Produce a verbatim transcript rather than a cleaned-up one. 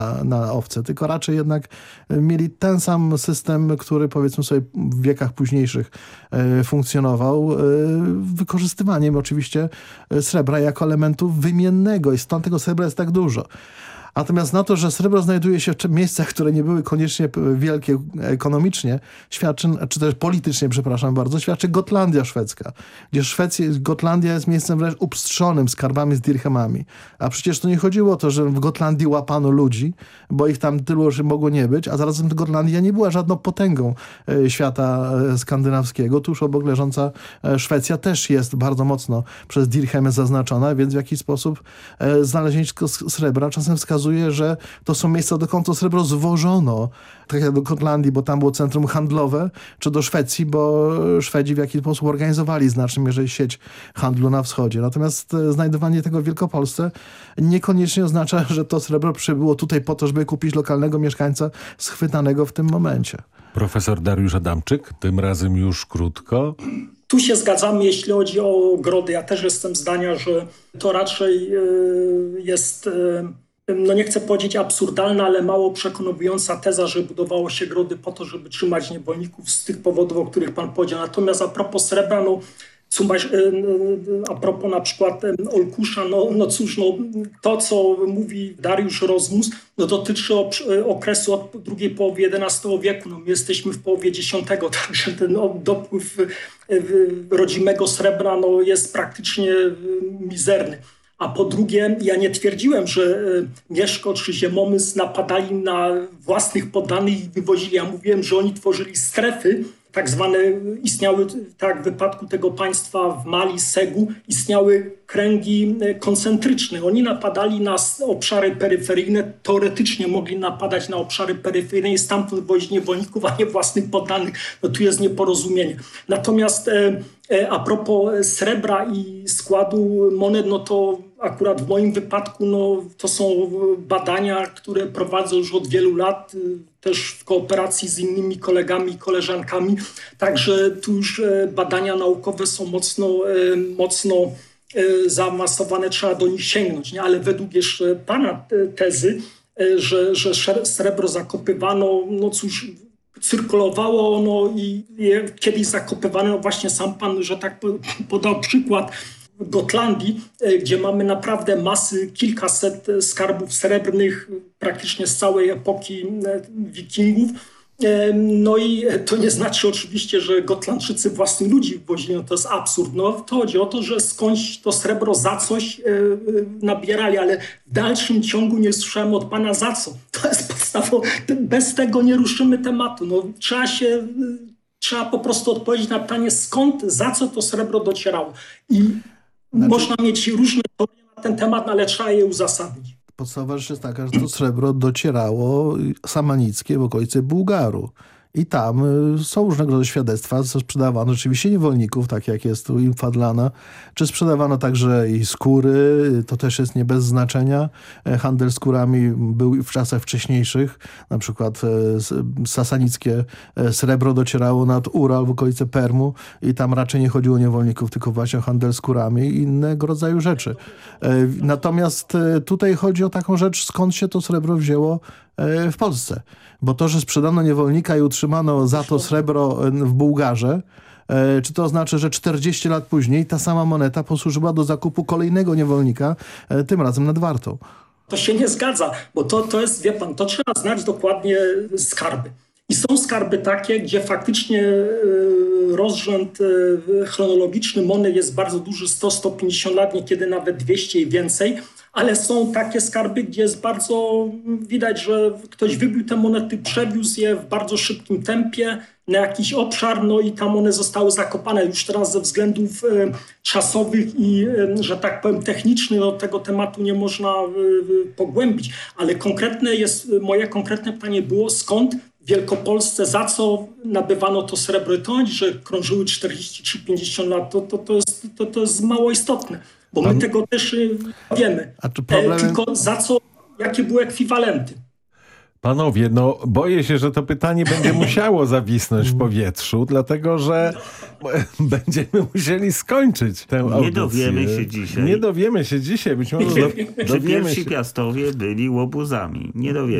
na owce, tylko raczej jednak mieli ten sam system, który powiedzmy sobie w wiekach późniejszych funkcjonował, wykorzystywaniem oczywiście srebra jako elementu wymiennego i stąd tego srebra jest tak dużo. Natomiast na to, że srebro znajduje się w miejscach, które nie były koniecznie wielkie ekonomicznie, świadczy, czy też politycznie, przepraszam bardzo, świadczy Gotlandia szwedzka, gdzie Szwecja, Gotlandia jest miejscem wręcz upstrzonym skarbami z dirhemami. A przecież to nie chodziło o to, że w Gotlandii łapano ludzi, bo ich tam tylu, że mogło nie być, a zarazem Gotlandia nie była żadną potęgą świata skandynawskiego. Tuż obok leżąca Szwecja też jest bardzo mocno przez dirhemy zaznaczona, więc w jakiś sposób znalezienie srebra czasem wskazuje, że to są miejsca, dokąd to srebro zwożono, tak jak do Gotlandii, bo tam było centrum handlowe, czy do Szwecji, bo Szwedzi w jakiś sposób organizowali znacznie mierze sieć handlu na wschodzie. Natomiast znajdowanie tego w Wielkopolsce niekoniecznie oznacza, że to srebro przybyło tutaj po to, żeby kupić lokalnego mieszkańca schwytanego w tym momencie. Profesor Dariusz Adamczyk, tym razem już krótko. Tu się zgadzamy, jeśli chodzi o ogrody. Ja też jestem zdania, że to raczej jest, no nie chcę powiedzieć absurdalna, ale mało przekonująca teza, że budowało się grody po to, żeby trzymać niewolników z tych powodów, o których pan powiedział. Natomiast a propos srebra, no a propos na przykład Olkusza, no, no cóż, no, to co mówi Dariusz Rozmus, no dotyczy okresu od drugiej połowy jedenastego wieku. No, my jesteśmy w połowie dziesiątego, także ten dopływ rodzimego srebra no, jest praktycznie mizerny. A po drugie, ja nie twierdziłem, że Mieszko czy Ziemomysł napadali na własnych poddanych i wywozili. Ja mówiłem, że oni tworzyli strefy, tak zwane, istniały, tak w wypadku tego państwa w Mali, Segu, istniały kręgi koncentryczne. Oni napadali na obszary peryferyjne, teoretycznie mogli napadać na obszary peryferyjne i stamtąd wozić niewolników, a nie własnych poddanych. No tu jest nieporozumienie. Natomiast e, a propos srebra i składu monet, no to akurat w moim wypadku no, to są badania, które prowadzę już od wielu lat, też w kooperacji z innymi kolegami i koleżankami. Także tu już badania naukowe są mocno, mocno zaawansowane, trzeba do nich sięgnąć. Nie? Ale według jeszcze pana tezy, że, że srebro zakopywano, no cóż, cyrkulowało ono i je kiedyś zakopywano, właśnie sam pan, że tak podał przykład w Gotlandii, gdzie mamy naprawdę masy, kilkaset skarbów srebrnych praktycznie z całej epoki wikingów. No i to nie znaczy oczywiście, że Gotlandczycy własnych ludzi wwozili, no to jest absurd. No to chodzi o to, że skądś to srebro za coś nabierali, ale w dalszym ciągu nie słyszałem od pana za co. To jest podstawowe. Bez tego nie ruszymy tematu. No trzeba się, trzeba po prostu odpowiedzieć na pytanie, skąd, za co to srebro docierało. I znaczy... można mieć różne teorie na ten temat, ale trzeba je uzasadnić. Podstawowa rzecz jest taka, że to srebro docierało samanickie w okolicy Bułgaru. I tam są różnego rodzaju świadectwa, co sprzedawano rzeczywiście niewolników, tak jak jest tu Imfadlana, czy sprzedawano także i skóry, to też jest nie bez znaczenia. Handel skórami był w czasach wcześniejszych, na przykład sasanickie srebro docierało nad Ural w okolice Permu i tam raczej nie chodziło o niewolników, tylko właśnie o handel skórami i innego rodzaju rzeczy. Natomiast tutaj chodzi o taką rzecz, skąd się to srebro wzięło w Polsce. Bo to, że sprzedano niewolnika i utrzymano za to srebro w Bułgarze, czy to oznacza, że czterdzieści lat później ta sama moneta posłużyła do zakupu kolejnego niewolnika, tym razem nad Wartą? To się nie zgadza, bo to, to jest, wie pan, to trzeba znać dokładnie skarby. I są skarby takie, gdzie faktycznie rozrząd chronologiczny monet jest bardzo duży, sto sto pięćdziesiąt lat, niekiedy nawet dwieście i więcej, ale są takie skarby, gdzie jest bardzo widać, że ktoś wybił te monety, przewiózł je w bardzo szybkim tempie na jakiś obszar, no i tam one zostały zakopane. Już teraz ze względów e, czasowych i, e, że tak powiem, technicznych, no, tego tematu nie można e, pogłębić. Ale konkretne jest, moje konkretne pytanie było, skąd w Wielkopolsce, za co nabywano to srebro? I to, że krążyły czterdzieści czy pięćdziesiąt lat, to, to, to, jest, to, to jest mało istotne. Bo my tego też wiemy. A czy problem... Tylko za co, jakie były ekwiwalenty. Panowie, no boję się, że to pytanie będzie musiało zawisnąć w powietrzu, dlatego że będziemy musieli skończyć tę audycję. Nie dowiemy się dzisiaj. Nie dowiemy się dzisiaj, być może do, Czy dowiemy pierwsi się. Piastowie byli łobuzami? Nie dowiemy.